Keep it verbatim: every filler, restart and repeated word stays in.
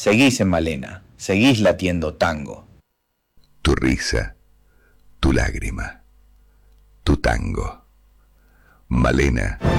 Seguís en Malena, seguís latiendo tango. Tu risa, tu lágrima, tu tango. Malena.